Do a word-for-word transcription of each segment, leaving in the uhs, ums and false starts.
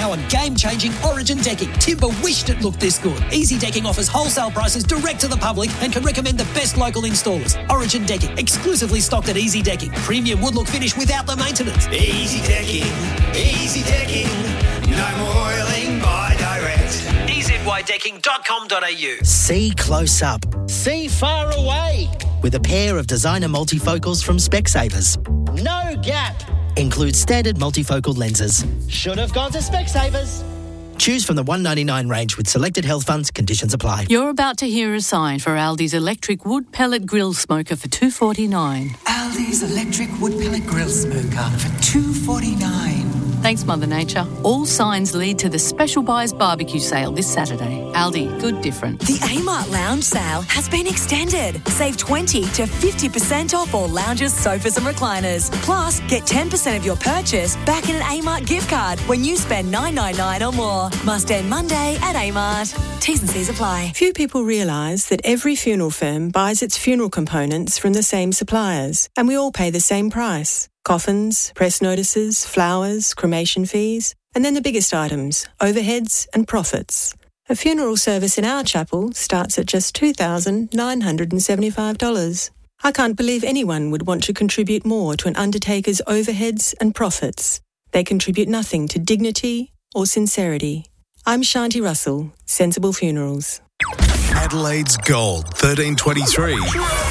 now on game-changing Origin decking. Timber wished it looked this good. Easy Decking offers wholesale prices direct to the public and can recommend the best local installers. Origin Decking, exclusively stocked at Easy Decking. Premium wood look finish without the maintenance. Easy Decking, Easy Decking, no more oiling by direct. e z y decking dot com dot a u. See close up. See far away. With a pair of designer multifocals from Specsavers. No gap. Includes standard multifocal lenses. Should have gone to Specsavers. Choose from the one ninety-nine range with selected health funds. Conditions apply. You're about to hear a sign for Aldi's electric wood pellet grill smoker for two dollars forty-nine. Aldi's electric wood pellet grill smoker for two dollars forty-nine. Thanks, Mother Nature. All signs lead to the Special Buys barbecue sale this Saturday. Aldi, good different. The Amart Lounge sale has been extended. Save twenty to fifty percent off all lounges, sofas and recliners. Plus, get ten percent of your purchase back in an Amart gift card when you spend nine ninety-nine or more. Must end Monday at Amart. T's and C's apply. Few people realise that every funeral firm buys its funeral components from the same suppliers, and we all pay the same price. Coffins, press notices, flowers, cremation fees, and then the biggest items, overheads and profits. A funeral service in our chapel starts at just two thousand nine hundred seventy-five dollars. I can't believe anyone would want to contribute more to an undertaker's overheads and profits. They contribute nothing to dignity or sincerity. I'm Shanti Russell, Sensible Funerals. Adelaide's Gold, thirteen twenty-three.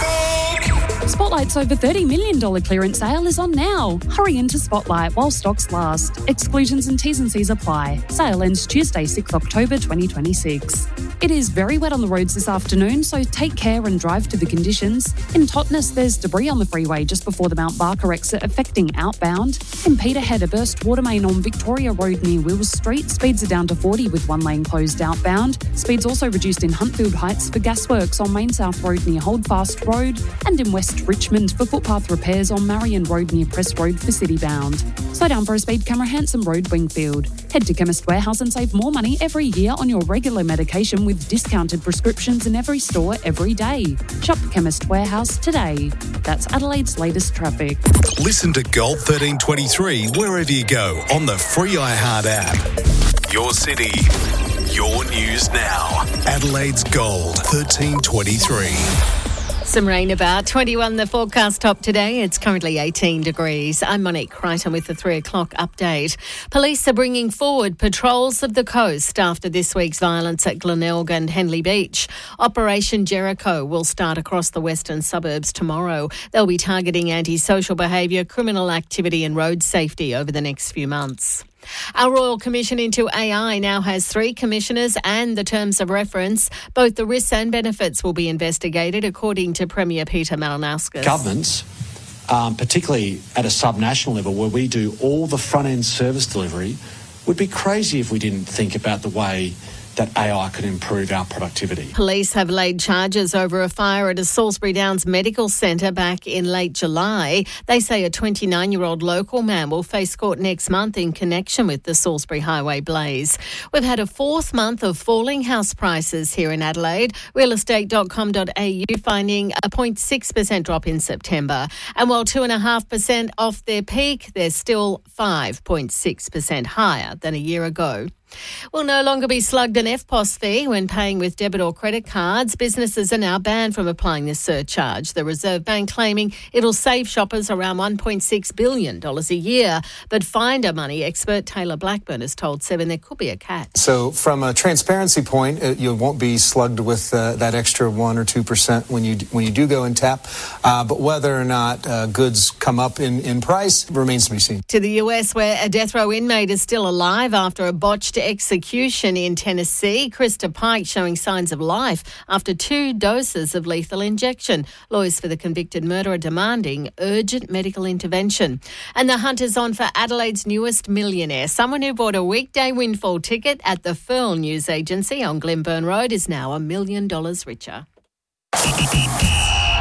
Spotlight's over thirty million dollars clearance sale is on now. Hurry into Spotlight while stocks last. Exclusions and T's and C's apply. Sale ends Tuesday, sixth of October twenty twenty-six. It is very wet on the roads this afternoon, so take care and drive to the conditions. In Totnes, there's debris on the freeway just before the Mount Barker exit affecting outbound. In Peterhead, a burst water main on Victoria Road near Wills Street. Speeds are down to forty with one lane closed outbound. Speeds also reduced in Huntfield Heights for gasworks on Main South Road near Holdfast Road, and in West Richmond for footpath repairs on Marion Road near Press Road for citybound. Slow down for a speed camera, Hanson Road, Wingfield. Head to Chemist Warehouse and save more money every year on your regular medication with discounted prescriptions in every store every day. Shop Chemist Warehouse today. That's Adelaide's latest traffic. Listen to Gold thirteen twenty-three wherever you go on the free iHeart app. Your city, your news now. Adelaide's Gold thirteen twenty-three. Some rain about. twenty-one the forecast top today. It's currently eighteen degrees. I'm Monique Crichton with the three o'clock update. Police are bringing forward patrols of the coast after this week's violence at Glenelg and Henley Beach. Operation Jericho will start across the western suburbs tomorrow. They'll be targeting antisocial behaviour, criminal activity and road safety over the next few months. Our Royal Commission into A I now has three commissioners and the terms of reference. Both the risks and benefits will be investigated, according to Premier Peter Malinauskas. Governments, um, particularly at a subnational level where we do all the front-end service delivery, would be crazy if we didn't think about the way that A I could improve our productivity. Police have laid charges over a fire at a Salisbury Downs medical centre back in late July. They say a twenty-nine-year-old local man will face court next month in connection with the Salisbury Highway blaze. We've had a fourth month of falling house prices here in Adelaide. real estate dot com dot a u finding a zero point six percent drop in September. And while two point five percent off their peak, they're still five point six percent higher than a year ago. Will no longer be slugged an F P O S fee when paying with debit or credit cards. Businesses are now banned from applying this surcharge. The Reserve Bank claiming it'll save shoppers around one point six billion dollars a year. But Finder Money expert Taylor Blackburn has told Seven there could be a catch. So from a transparency point, uh, you won't be slugged with uh, that extra one or two percent when you when you do go and tap. Uh, but whether or not uh, goods come up in, in price remains to be seen. To the U S, where a death row inmate is still alive after a botched execution in Tennessee. Krista Pike showing signs of life after two doses of lethal injection. Lawyers for the convicted murderer demanding urgent medical intervention. And the hunt is on for Adelaide's newest millionaire. Someone who bought a weekday windfall ticket at the Furl News Agency on Glenburn Road is now a million dollars richer.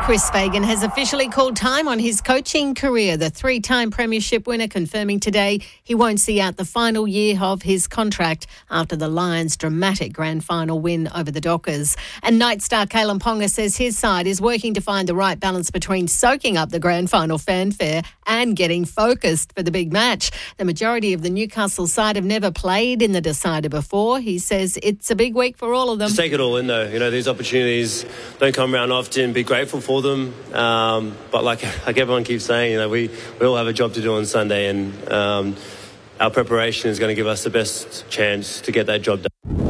Chris Fagan has officially called time on his coaching career. The three-time premiership winner confirming today he won't see out the final year of his contract after the Lions' dramatic grand final win over the Dockers. And Knight star Kalen Ponga says his side is working to find the right balance between soaking up the grand final fanfare and getting focused for the big match. The majority of the Newcastle side have never played in the decider before. He says it's a big week for all of them. Just take it all in, though. You know, these opportunities don't come around often. Be grateful for them. Um, but like like everyone keeps saying, you know, we, we all have a job to do on Sunday, and um, our preparation is going to give us the best chance to get that job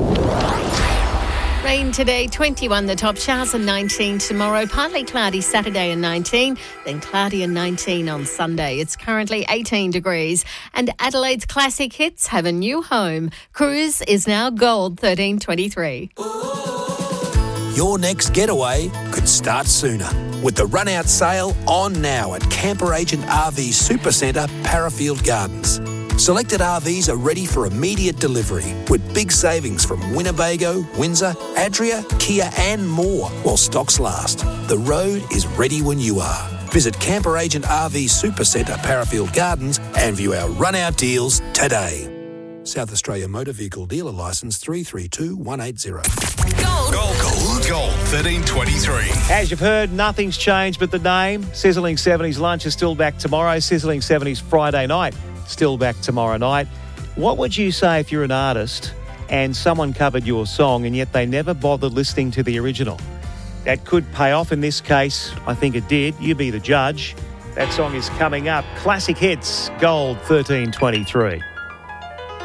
done. Rain today, twenty-one the top, showers and nineteen tomorrow, partly cloudy Saturday and nineteen, then cloudy and nineteen on Sunday. It's currently eighteen degrees, and Adelaide's classic hits have a new home. Cruise is now gold thirteen twenty-three. Your next getaway could start sooner with the run-out sale on now at Camper Agent R V Supercentre, Parafield Gardens. Selected R Vs are ready for immediate delivery with big savings from Winnebago, Windsor, Adria, Kia and more while stocks last. The road is ready when you are. Visit Camper Agent R V Supercentre, Parafield Gardens and view our run-out deals today. South Australia Motor Vehicle Dealer Licence three three two one eight zero. Gold, gold, gold, thirteen twenty-three. As you've heard, nothing's changed but the name. Sizzling seventies lunch is still back tomorrow. Sizzling seventies Friday night, still back tomorrow night. What would you say if you're an artist and someone covered your song and yet they never bothered listening to the original? That could pay off in this case. I think it did. You be the judge. That song is coming up. Classic hits, gold thirteen twenty-three.